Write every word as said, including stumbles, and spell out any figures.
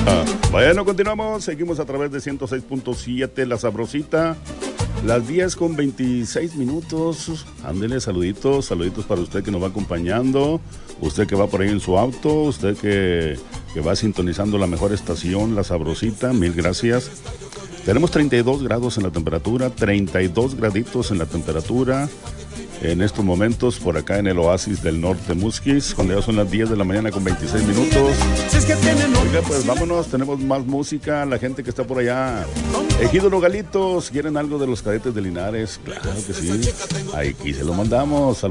Bueno, continuamos, seguimos a través de ciento seis punto siete, La Sabrosita, las diez con veintiséis minutos. Ándele, saluditos, saluditos para usted que nos va acompañando, usted que va por ahí en su auto, usted que, que va sintonizando la mejor estación, La Sabrosita, mil gracias. Tenemos treinta y dos grados en la temperatura, treinta y dos graditos en la temperatura en estos momentos por acá en el oasis del norte Musquis, cuando ya son las diez de la mañana con veintiséis minutos. Oiga, pues vámonos, tenemos más música, la gente que está por allá. Ejido Nogalitos, ¿quieren algo de los Cadetes de Linares? Claro que sí, aquí se lo mandamos.